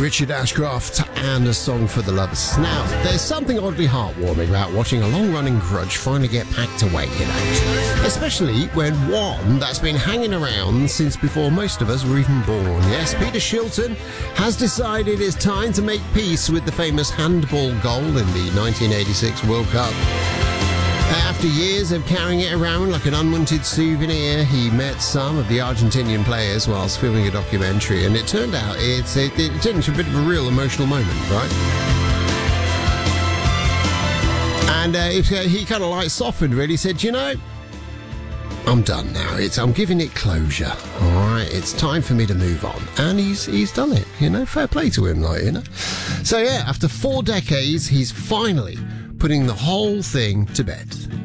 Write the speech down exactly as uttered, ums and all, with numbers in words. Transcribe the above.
Richard Ashcroft and A Song for the Lovers. Now, there's something oddly heartwarming about watching a long-running grudge finally get packed away, you know. Especially when one that's been hanging around since before most of us were even born. Yes, Peter Shilton has decided it's time to make peace with the famous handball goal in the nineteen eighty-six World Cup. After years of carrying it around like an unwanted souvenir, he met some of the Argentinian players whilst filming a documentary, and it turned out it's, it, it turned into a bit of a real emotional moment, right? And uh, it, uh, he kind of like softened, really, said, you know, I'm done now. It's I'm giving it closure, all right? It's time for me to move on. And he's he's done it, you know? Fair play to him, like, you know? So, yeah, after four decades, he's finally putting the whole thing to bed.